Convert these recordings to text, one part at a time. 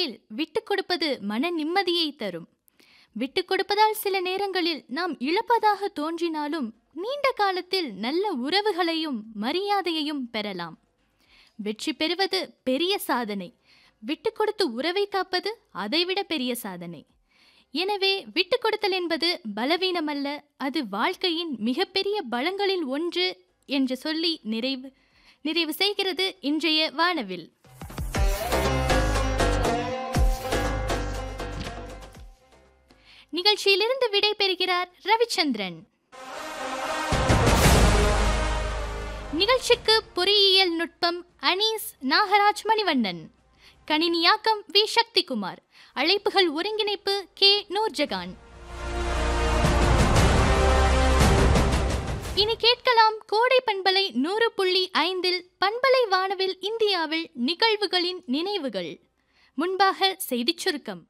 நேரங்களில் விட்டுக் கொடுப்பது மன நிம்மதியை தரும். விட்டுக் கொடுப்பதால் சில நேரங்களில் நாம் இழப்பதாக தோன்றினாலும் நீண்ட காலத்தில் நல்ல உறவுகளையும் மரியாதையையும் பெறலாம். வெற்றி பெறுவது பெரிய சாதனை, விட்டுக் கொடுத்து உறவை காப்பது அதைவிட பெரிய சாதனை. எனவே விட்டுக் கொடுத்தல் என்பது பலவீனமல்ல, அது வாழ்க்கையின் மிகப்பெரிய பலங்களில் ஒன்று என்று சொல்லி நிறைவு செய்கிறது இன்றைய வானவில். நிகழ்ச்சியிலிருந்து விடை பெறுகிறார் ரவிச்சந்திரன். நிகழ்ச்சிக்கு பொறியியல் நுட்பம் அனீஸ் நாகராஜ் மணிவண்ணன், கணினியாக்கம் வி சக்திகுமார், அழைப்புகள் ஒருங்கிணைப்பு கே நூர்ஜகான். இனி கேட்கலாம் கோடை பண்பலை 100.5 பண்பலை வானவில் இந்தியாவில் நிகழ்வுகளின் நினைவுகள். முன்பாக செய்திச் சுருக்கம்.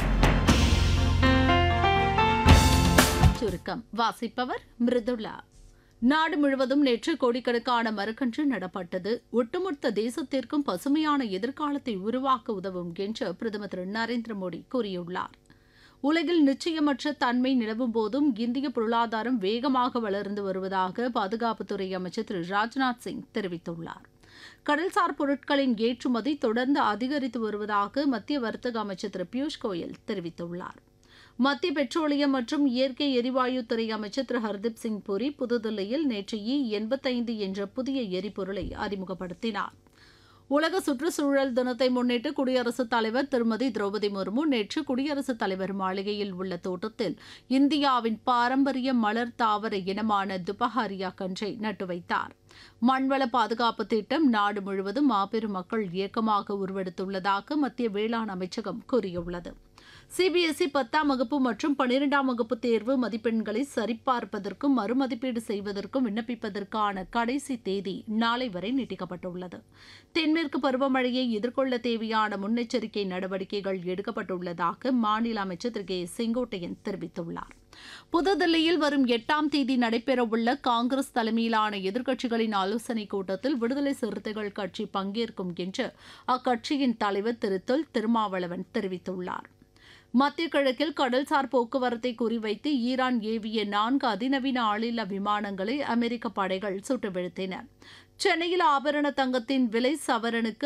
வாசிப்பவர் மிருதுளா. நாடு முழுவதும் நேற்று கோடிக்கணக்கான மரக்கன்று நடப்பட்டது. ஒட்டுமொத்த தேசத்திற்கும் பசுமையான எதிர்காலத்தை உருவாக்க உதவும் என்று பிரதமர் திரு நரேந்திர மோடி கூறியுள்ளார். உலகில் நிச்சயமற்ற தன்மை நிலவும் போதும் இந்திய பொருளாதாரம் வேகமாக வளர்ந்து வருவதாக பாதுகாப்புத்துறை அமைச்சர் திரு ராஜ்நாத் சிங் தெரிவித்துள்ளார். கடல்சார் பொருட்களின் ஏற்றுமதி தொடர்ந்து அதிகரித்து வருவதாக மத்திய வர்த்தக அமைச்சர் திரு பியூஷ் கோயல் தெரிவித்துள்ளார். மத்திய பெட்ரோலியம் மற்றும் இயற்கை எரிவாயு துறை அமைச்சர் திரு ஹர்தீப் சிங் புரி புதுதில்லியில் நேற்று E85 என்ற புதிய எரிபொருளை அறிமுகப்படுத்தினார். உலக சுற்றுச்சூழல் தினத்தை முன்னிட்டு குடியரசுத் தலைவர் திருமதி திரௌபதி முர்மு நேற்று குடியரசுத் தலைவர் மாளிகையில் உள்ள தோட்டத்தில் இந்தியாவின் பாரம்பரிய மலர் தாவர இனமான துபஹாரியா கன்றை நட்டு வைத்தார். மண்வள பாதுகாப்பு திட்டம் நாடு முழுவதும் மாபெரும் மக்கள் இயக்கமாக உருவெடுத்துள்ளதாக மத்திய வேளாண் அமைச்சகம் கூறியுள்ளது. CBSE 10ஆம் வகுப்பு மற்றும் 12ஆம் வகுப்பு தேர்வு மதிப்பெண்களை சரிபார்ப்பதற்கும் மறுமதிப்பீடு செய்வதற்கும் விண்ணப்பிப்பதற்கான கடைசி தேதி நாளை வரை நீட்டிக்கப்பட்டுள்ளது. தென்மேற்கு பருவமழையை எதிர்கொள்ள தேவையான முன்னெச்சரிக்கை நடவடிக்கைகள் எடுக்கப்பட்டுள்ளதாக மாநில அமைச்சர் திரு கே செங்கோட்டையன் தெரிவித்துள்ளார். புதுதில்லியில் வரும் 8ஆம் தேதி நடைபெறவுள்ள காங்கிரஸ் தலைமையிலான எதிர்க்கட்சிகளின் ஆலோசனைக் கூட்டத்தில் விடுதலை சிறுத்தைகள் கட்சி பங்கேற்கும் என்று அக்கட்சியின் தலைவர் திரு தொல் திருமாவளவன் தெரிவித்துள்ளார். மத்திய கிழக்கில் கடல்சார் போக்குவரத்தை குறிவைத்து ஈரான் ஏவிய 4 அதிநவீன ஆளில்லா விமானங்களை அமெரிக்க படைகள் சுட்டு வீழ்த்தின. சென்னையில் ஆபரண தங்கத்தின் விலை சவரனுக்கு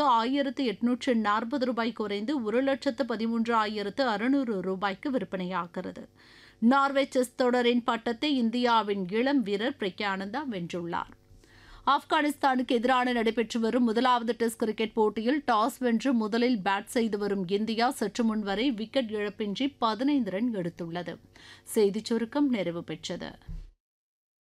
1840 ரூபாய் குறைந்து 1,13,600 ரூபாய்க்கு விற்பனையாகிறது. நார்வே செஸ் தொடரின் பட்டத்தை இந்தியாவின் இளம் வீரர் பிரக்யானந்தா வென்றுள்ளார். ஆப்கானிஸ்தானுக்கு எதிரான நடைபெற்று வரும் முதலாவது டெஸ்ட் கிரிக்கெட் போட்டியில் டாஸ் வென்று முதலில் பேட் செய்து வரும் இந்தியா சற்று முன் வரை விக்கெட் இழப்பின்றி 15 ரன் எடுத்துள்ளது. செய்திச் சுருக்கம் நிறைவு பெற்றது.